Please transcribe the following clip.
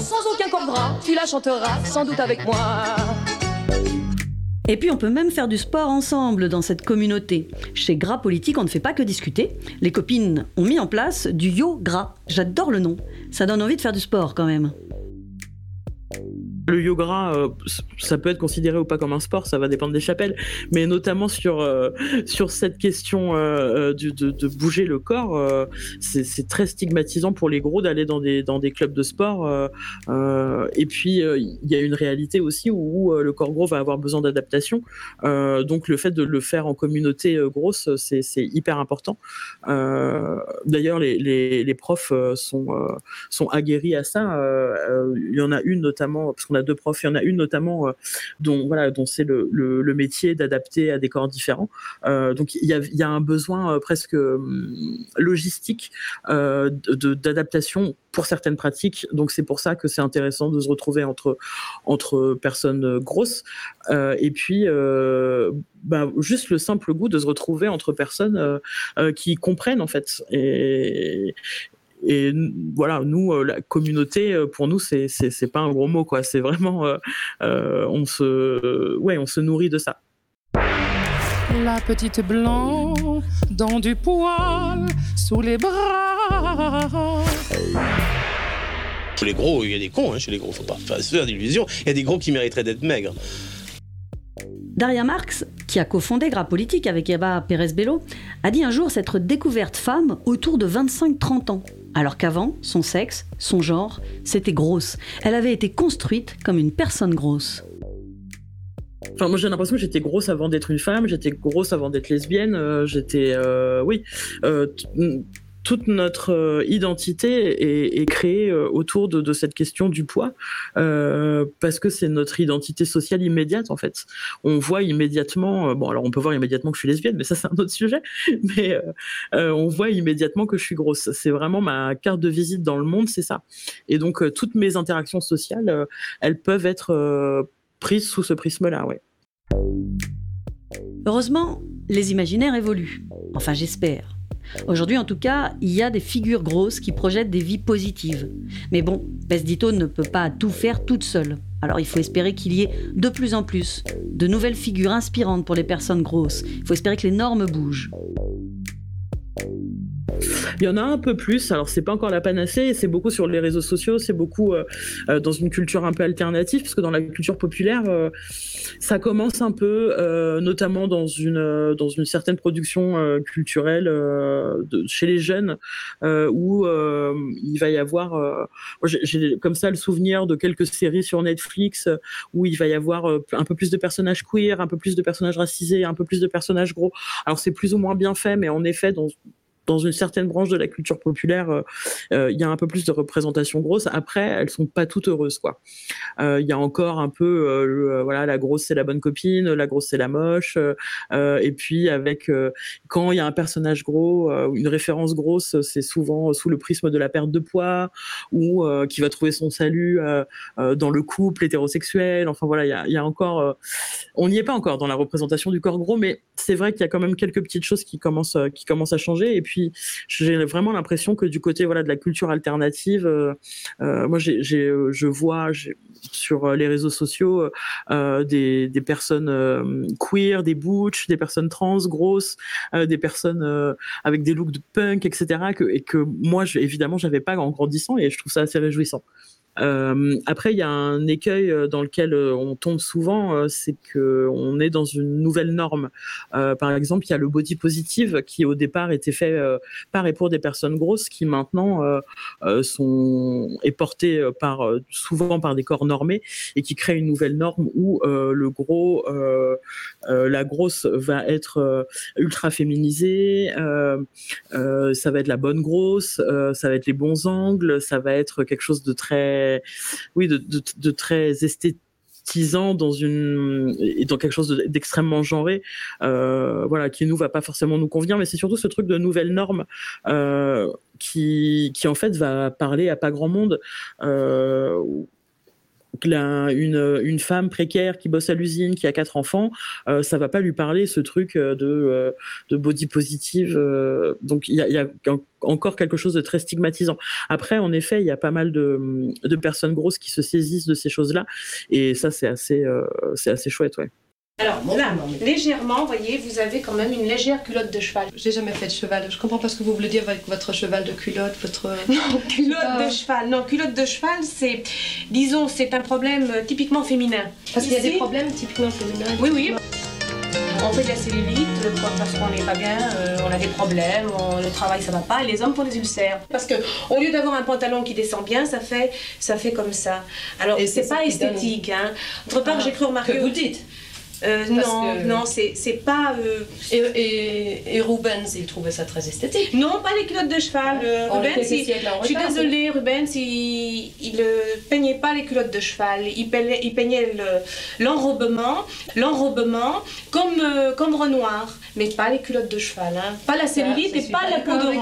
Sans aucun corps gras, tu la chanteras sans doute avec moi. Et puis on peut même faire du sport ensemble dans cette communauté. Chez Gras Politique, on ne fait pas que discuter. Les copines ont mis en place du yo gras. J'adore le nom. Ça donne envie de faire du sport quand même. Le yoga, ça peut être considéré ou pas comme un sport, ça va dépendre des chapelles, mais notamment sur cette question de bouger le corps, c'est très stigmatisant pour les gros d'aller dans des clubs de sport, et puis il y a une réalité aussi où le corps gros va avoir besoin d'adaptation, donc le fait de le faire en communauté grosse, c'est hyper important. D'ailleurs, les profs sont aguerris à ça. Il y en a une notamment, parce qu'on a deux profs, il y en a une notamment dont c'est le métier d'adapter à des corps différents. Donc il y a un besoin presque logistique d'adaptation pour certaines pratiques. Donc c'est pour ça que c'est intéressant de se retrouver entre personnes grosses. Et puis juste le simple goût de se retrouver entre personnes qui comprennent en fait. Et voilà, nous, la communauté, pour nous, c'est pas un gros mot, quoi. C'est vraiment, on se nourrit de ça. La petite blanc dans du poil sous les bras. Chez les gros, il y a des cons, chez les gros, faut pas se faire d'illusions. Il y a des gros qui mériteraient d'être maigres. Daria Marx, qui a cofondé Gras Politique avec Eva Pérez-Bello, a dit un jour s'être découverte femme autour de 25-30 ans. Alors qu'avant, son sexe, son genre, c'était grosse. Elle avait été construite comme une personne grosse. Enfin, moi j'ai l'impression que j'étais grosse avant d'être une femme, j'étais grosse avant d'être lesbienne, toute notre identité est créée autour de cette question du poids, parce que c'est notre identité sociale immédiate en fait. On voit immédiatement, alors on peut voir immédiatement que je suis lesbienne, mais ça c'est un autre sujet, mais on voit immédiatement que je suis grosse. C'est vraiment ma carte de visite dans le monde, c'est ça. Et donc toutes mes interactions sociales, elles peuvent être prises sous ce prisme-là, ouais. Heureusement, les imaginaires évoluent. Enfin, j'espère. Aujourd'hui, en tout cas, il y a des figures grosses qui projettent des vies positives. Mais bon, Bess Ditto ne peut pas tout faire toute seule. Alors il faut espérer qu'il y ait de plus en plus de nouvelles figures inspirantes pour les personnes grosses. Il faut espérer que les normes bougent. Il y en a un peu plus, alors c'est pas encore la panacée, c'est beaucoup sur les réseaux sociaux, c'est beaucoup dans une culture un peu alternative, parce que dans la culture populaire, ça commence un peu, notamment dans une certaine production culturelle chez les jeunes, où il va y avoir, j'ai comme ça le souvenir de quelques séries sur Netflix, où il va y avoir un peu plus de personnages queer, un peu plus de personnages racisés, un peu plus de personnages gros. Alors c'est plus ou moins bien fait, mais en effet, dans une certaine branche de la culture populaire, il y a un peu plus de représentation grosse. Après, elles sont pas toutes heureuses, quoi. Il y a encore un peu, la grosse c'est la bonne copine, la grosse c'est la moche. Et puis quand il y a un personnage gros, une référence grosse, c'est souvent sous le prisme de la perte de poids ou qui va trouver son salut dans le couple hétérosexuel. Enfin voilà, il y a encore, on n'y est pas encore dans la représentation du corps gros, mais c'est vrai qu'il y a quand même quelques petites choses qui commencent à changer. Et puis j'ai vraiment l'impression que du côté de la culture alternative, moi je vois sur les réseaux sociaux des personnes queer, des butch, des personnes trans grosses, des personnes avec des looks de punk, etc. et que moi évidemment j'avais pas en grandissant, et je trouve ça assez réjouissant. Après, il y a un écueil dans lequel on tombe souvent, c'est qu'on est dans une nouvelle norme. Par exemple, il y a le body positive qui au départ était fait par et pour des personnes grosses, qui maintenant est porté souvent par des corps normés, et qui crée une nouvelle norme où la grosse va être ultra féminisée, ça va être la bonne grosse, ça va être les bons angles, ça va être quelque chose de très de très esthétisant dans quelque chose d'extrêmement genré, qui nous va pas forcément nous convenir, mais c'est surtout ce truc de nouvelle norme qui en fait va parler à pas grand monde, une femme précaire qui bosse à l'usine, qui a 4 enfants, ça va pas lui parler ce truc de body positive. Donc il y a encore quelque chose de très stigmatisant. Après, en effet, il y a pas mal de personnes grosses qui se saisissent de ces choses-là, et ça c'est assez chouette, ouais. Alors là, légèrement, vous voyez, vous avez quand même une légère culotte de cheval. J'ai jamais fait de cheval. Je comprends pas ce que vous voulez dire avec votre cheval de culotte, votre... Non, culotte de cheval. Non, culotte de cheval, c'est, disons, c'est un problème typiquement féminin. Parce qu'il y a des problèmes typiquement féminins. Oui, oui. On fait de la cellulite parce qu'on n'est pas bien, on a des problèmes, le travail ça va pas, et les hommes font des ulcères. Parce que au lieu d'avoir un pantalon qui descend bien, ça fait comme ça. Alors Et c'est pas esthétique, hein. Autre part, j'ai cru remarquer. Que vous dites. Non, c'est pas. Et Rubens, il trouvait ça très esthétique. Non, pas les culottes de cheval. Rubens, quelques siècles en je suis retard, désolée, Rubens, il peignait pas les culottes de cheval. Il peignait l'enrobement comme Renoir, mais pas les culottes de cheval. Hein. Pas la cellulite et pas la peau d'orange.